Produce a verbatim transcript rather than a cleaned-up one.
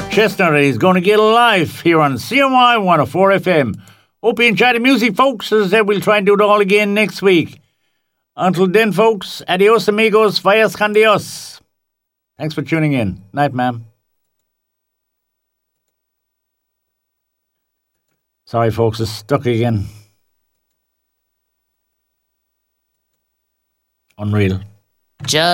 Mark Chestnut, and he's going to get a life here on C M Y one oh four F M. Hope you enjoy the music, folks. As I said, we'll try and do it all again next week. Until then, folks, adios amigos, fallas con Dios. Thanks for tuning in. Night, ma'am. Sorry, folks, it's stuck again. Unreal. Just